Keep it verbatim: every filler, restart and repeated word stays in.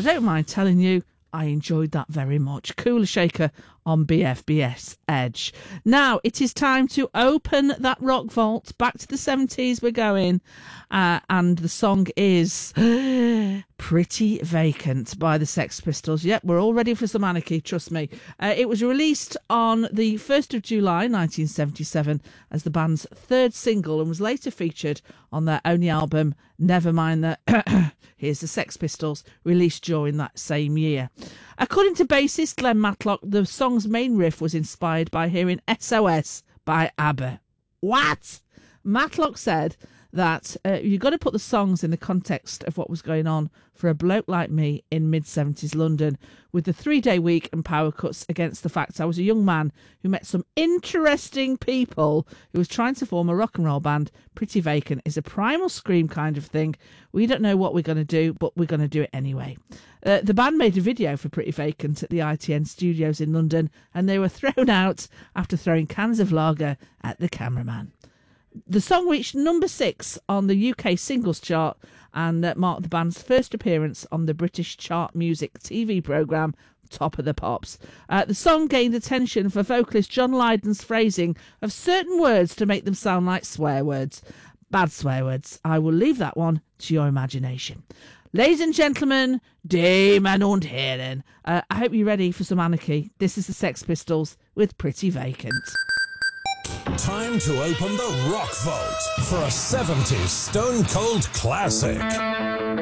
don't mind telling you, I enjoyed that very much. Cooler Shaker on B F B S Edge. Now, it is time to open that rock vault. Back to the seventies we're going. Uh, and the song is Pretty Vacant by the Sex Pistols. Yep, we're all ready for some anarchy, trust me. Uh, it was released on the first of July nineteen seventy-seven as the band's third single and was later featured on their only album, Nevermind the... Here's the Sex Pistols, released during that same year. According to bassist Glenn Matlock, the song's main riff was inspired by hearing S O S by ABBA. What? Matlock said that uh, you've got to put the songs in the context of what was going on for a bloke like me in mid-seventies London, with the three-day week and power cuts against the fact I was a young man who met some interesting people who was trying to form a rock and roll band. Pretty Vacant is a primal scream kind of thing. We don't know what we're going to do, but we're going to do it anyway. Uh, the band made a video for Pretty Vacant at the I T N studios in London, and they were thrown out after throwing cans of lager at the cameraman. The song reached number six on the U K singles chart and uh, marked the band's first appearance on the British chart music T V programme Top of the Pops. Uh, the song gained attention for vocalist John Lydon's phrasing of certain words to make them sound like swear words. Bad swear words. I will leave that one to your imagination. Ladies and gentlemen, Damen und Herren, uh, I hope you're ready for some anarchy. This is the Sex Pistols with Pretty Vacant. Time to open the Rock Vault for a seventies Stone Cold classic.